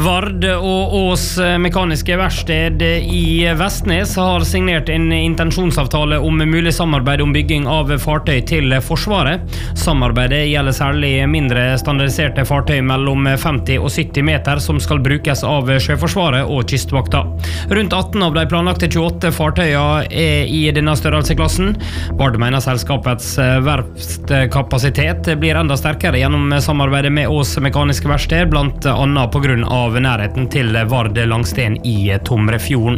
Vard og Ås mekaniske verksted i Vestnes har signert en intensjonsavtale om mulig samarbeid om bygging av fartøy til Forsvaret. Samarbeidet gjelder særlig mindre standardiserte fartøy mellom 50 og 70 meter som skal brukes av Sjøforsvaret og Kystvakta. Rundt 18 av de planlagte 28 fartøyer er i denne størrelseklassen. Vard mener selskapets verftskapasitet blir enda sterkere gjennom samarbeidet med Ås mekaniske verksted, blant annet på grunn av nærheten til Vard Langsten i Tomrefjorden.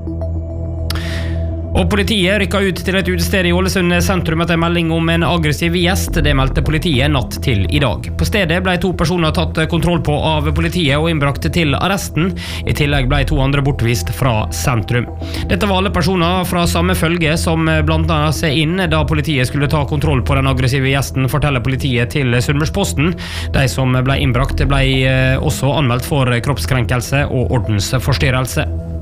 Og politiet rykket ut til et utested i Ålesund sentrum etter melding om en aggressiv gjest. Det meldte politiet natt til i dag. På stedet ble 2 personer tatt kontroll på av politiet og innbrakt til arresten. I tillegg ble 2 andre bortvist fra sentrum. Dette var alle personer fra samme følge som blant annet seg inn da politiet skulle ta kontroll på den aggressive gjesten, forteller politiet til Sunnmørsposten. De som ble innbrakt ble også anmeldt for kroppskrenkelse og ordensforstyrrelse.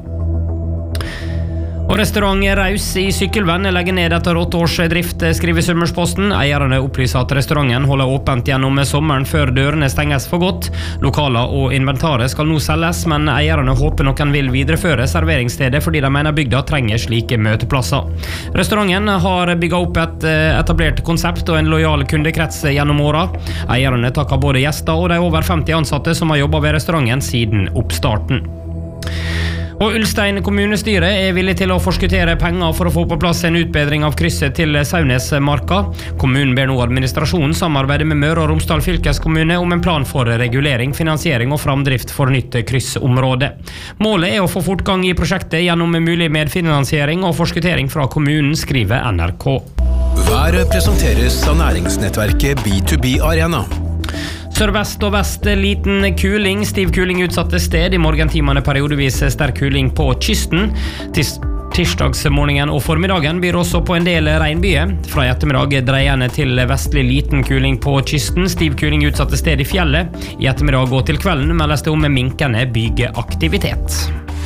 Og restaurant Raus i Sykkylven legger ned etter 8 års drift, skriver Sunnmørsposten. Eierne opplyser at restauranten holder åpent gjennom sommeren før dørene stenges for godt. Lokaler og inventaret skal nå selges, men eierne håper noen vil videreføre serveringsstedet fordi de mener bygda trenger slike møteplasser. Restauranten har bygget opp et etablert konsept og en lojal kundekrets gjennom året. Eierne takker både gjester og de over 50 ansatte som har jobbet ved restauranten siden oppstarten. Og Ulstein kommunestyre er villig til å forskuttere penger for å få på plass en utbedring av krysset til Saunesmarka. Kommunen ber nå administrasjonen samarbeide med Møre og Romsdal fylkeskommune om en plan for regulering, finansiering og framdrift for nytt kryssområde. Målet er å få fortgang i prosjektet gjennom mulig medfinansiering og forskutering fra kommunen, skriver NRK. Været presenteres av næringsnettverket B2B Arena. Sørvest og vest liten kuling, stiv kuling utsatte sted. I morgentimene periodevis sterk kuling på kysten. Tirsdagsmorgenen og formiddagen byr også på en del regnbyer. Fra i ettermiddag dreiende til vestlig liten kuling på kysten. Stiv kuling utsatte sted i fjellet. I ettermiddag og til kvelden meldes det om minkende byggeaktivitet.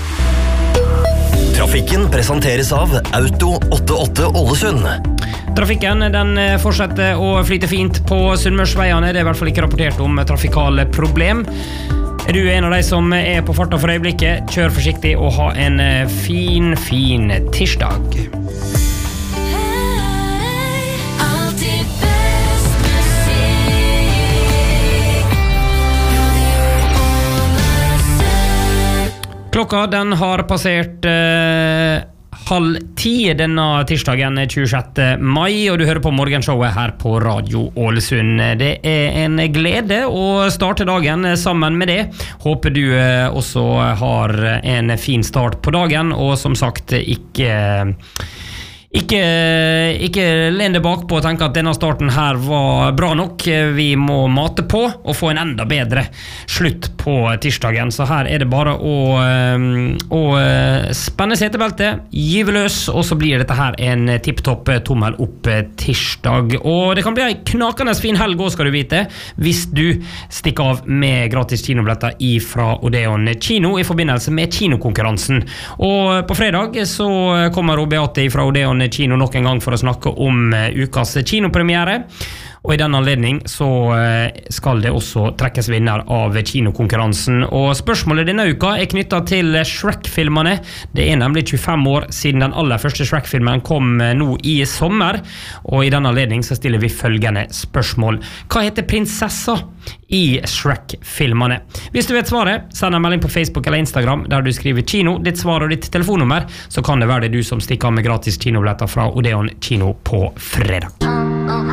Trafikken presenteres av Auto 88 Ålesund. Trafikken den fortsetter å flyte fint på Sunnmørsveiene. Det er i hvert fall ikke rapportert om trafikale problem. Er du en av de som er på farta for øyeblikket, kjør forsiktig og ha en fin tirsdag. Klokka den har passert 9:30 denne tirsdagen 26. mai, og du hører på morgenshowet her på Radio Ålesund. Det er en glede å starte dagen sammen med det. Håper du også har en fin start på dagen, og som sagt ikke len deg bakpå og tenke at denne starten her var bra nok. Vi må mate på og få en enda bedre slutt på tirsdagen. Så her er det bare å spenne setebeltet, gyve løs, og så blir dette her en tipptopp tommel opp tirsdag. Og det kan bli en knakende fin helg også, skal du vite, hvis du stikker av med gratis kinobilletter fra Odeon Kino i forbindelse med kinokonkurransen. Og på fredag så kommer Beate fra Odeon Kino nok en gang for å snakke om ukas kinopremiere. Og i den anledning så skal det også trekkes vinner av kinokonkurransen. Og spørsmålet denne uka er knyttet til Shrek-filmene. Det er nemlig 25 år siden den aller første Shrek-filmen kom nå i sommer. Og i den anledning så stiller vi følgende spørsmål. Hva heter prinsessa i Shrek-filmene? Hvis du vet svaret, send en melding på Facebook eller Instagram der du skriver kino, ditt svar og ditt telefonnummer, så kan det være det du som stikker av med gratis kinobilletter fra Odeon Kino på fredag.